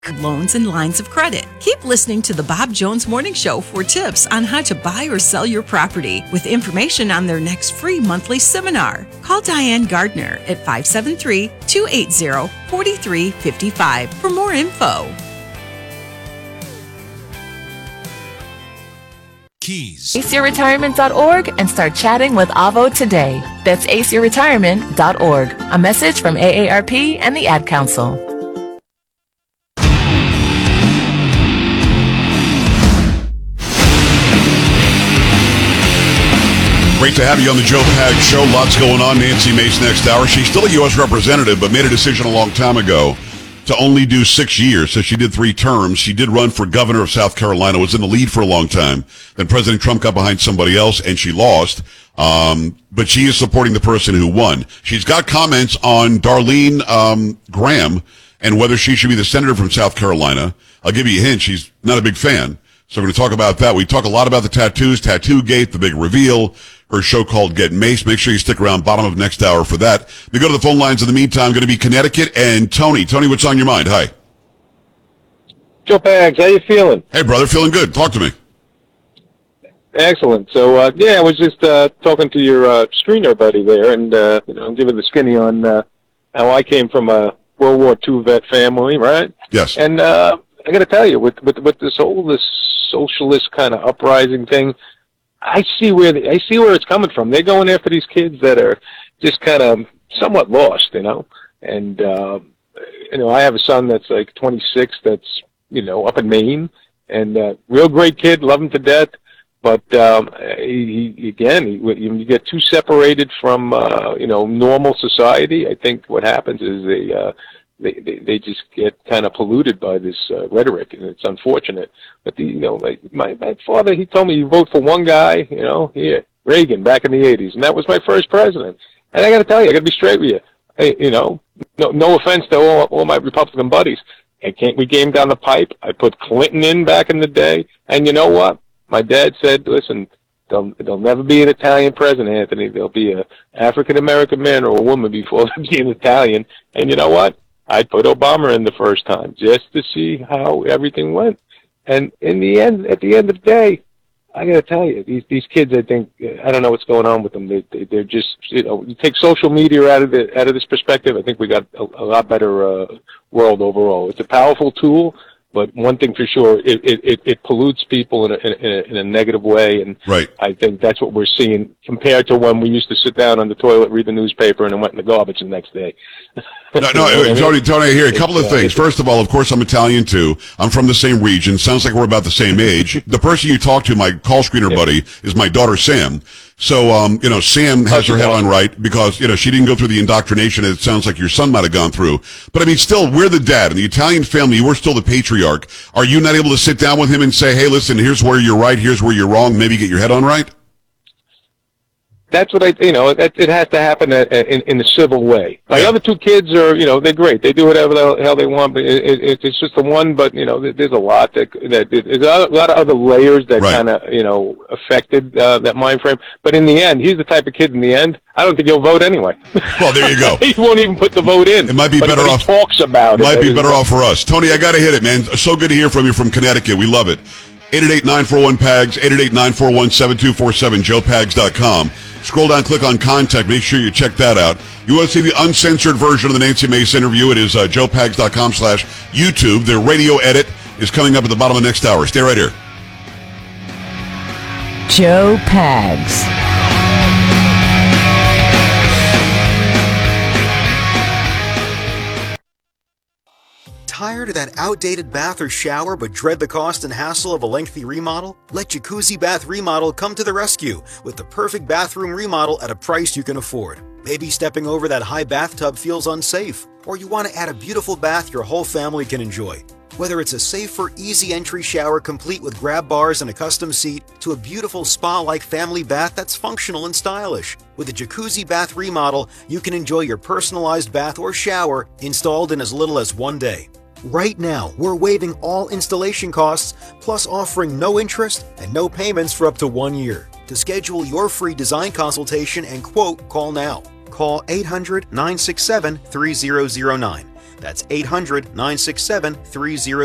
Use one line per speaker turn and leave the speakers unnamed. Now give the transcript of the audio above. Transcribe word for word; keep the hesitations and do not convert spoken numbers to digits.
loans and lines of credit. Keep listening to the Bob Jones Morning Show for tips on how to buy or sell your property with information on their next free monthly seminar. Call Diane Gardner at five seven three, two eight zero, four three five five for more info.
Keys.
A C R retirement dot org and start chatting with Avo today. That's A C R retirement dot org. A message from A A R P and the Ad Council.
Great to have you on the Joe Pags Show. Lots going on. Nancy Mace next hour. She's still a U S representative, but made a decision a long time ago to only do six years. So she did three terms. She did run for governor of South Carolina, was in the lead for a long time. Then President Trump got behind somebody else, and she lost. Um, but she is supporting the person who won. She's got comments on Darlene um, Graham and whether she should be the senator from South Carolina. I'll give you a hint. She's not a big fan. So we're going to talk about that. We talk a lot about the tattoos, Tattoo Gate, the big reveal, her show called Get Maced. Make sure you stick around bottom of next hour for that. We go to the phone lines in the meantime. Going to be Connecticut and Tony. Tony, what's on your mind? Hi.
Joe Pags, how you feeling?
Hey, brother, feeling good. Talk to me.
Excellent. So, uh, yeah, I was just uh, talking to your uh, screener buddy there and, uh, you know, giving the skinny on uh, how I came from a World War Two vet family, right?
Yes.
And uh, I got to tell you, with, with with this whole this socialist kind of uprising thing, I see where the, I see where it's coming from. They're going after these kids that are just kind of somewhat lost, you know. And uh, you know, I have a son that's like twenty-six, that's you know up in Maine, and uh, real great kid, love him to death. But um, he, he, again, he, you get too separated from uh, you know normal society. I think what happens is they. Uh, They, they they just get kind of polluted by this uh, rhetoric, and it's unfortunate. But the, you know, like my my father, he told me you vote for one guy, you know, here Reagan back in the eighties, and that was my first president. And I got to tell you, I got to be straight with you. Hey, you know, no no offense to all, all my Republican buddies. I can't. We came down the pipe. I put Clinton in back in the day, and you know what? My dad said, listen. There'll, there'll never be an Italian president, Anthony. There'll be a African American man or a woman before there'll be an Italian. And you know what? I'd put Obama in the first time just to see how everything went. And in the end, at the end of the day, I got to tell you, these these kids, I think, I don't know what's going on with them. They, they they're just, you know, you take social media out of the out of this perspective, I think we got a, a lot better uh, world overall. It's a powerful tool, but one thing for sure, it it, it pollutes people in a, in a in a negative way, and
right.
I think that's what we're seeing compared to when we used to sit down on the toilet, read the newspaper, and then went in the garbage the next day.
No, no, Tony, Tony, here, a couple of things. First of all, of course, I'm Italian, too. I'm from the same region. Sounds like we're about the same age. The person you talk to, my call screener yeah. buddy, is my daughter, Sam. So, um, you know, Sam has her head on right because, you know, she didn't go through the indoctrination it sounds like your son might have gone through. But, I mean, still, we're the dad. In the Italian family, you were still the patriarch. Are you not able to sit down with him and say, hey, listen, here's where you're right, here's where you're wrong, maybe get your head on right?
That's what I, you know, that, it has to happen in, in a civil way. My
yeah.
other two kids are, you know, they're great. They do whatever the hell they want, but it, it, it's just the one, but, you know, there's a lot that, that there's a lot of other layers that right. kind of, you know, affected uh, that mind frame. But in the end, he's the type of kid in the end, I don't think he'll vote anyway.
Well, there you go.
He won't even put the vote in.
It might be
but,
better
but
off.
He talks about
it. Might
it.
be better off for us. Tony, I got to hit it, man. So good to hear from you from Connecticut. We love it. eight eight eight, nine four one, P A G S, eight eight eight, nine four one, seven two four seven, joe pags dot com. Scroll down, click on contact. Make sure you check that out. You want to see the uncensored version of the Nancy Mace interview? It is uh, joe pags dot com slash YouTube. Their radio edit is coming up at the bottom of the next hour. Stay right here.
Joe Pags.
Tired of that outdated bath or shower but dread the cost and hassle of a lengthy remodel? Let Jacuzzi Bath Remodel come to the rescue with the perfect bathroom remodel at a price you can afford. Maybe stepping over that high bathtub feels unsafe, or you want to add a beautiful bath your whole family can enjoy. Whether it's a safer, easy entry shower complete with grab bars and a custom seat, to a beautiful spa-like family bath that's functional and stylish. With a Jacuzzi Bath Remodel, you can enjoy your personalized bath or shower installed in as little as one day. Right now, we're waiving all installation costs, plus offering no interest and no payments for up to one year. To schedule your free design consultation and quote, call now. Call eight hundred, nine six seven, three zero zero nine. That's eight hundred, nine six seven, three zero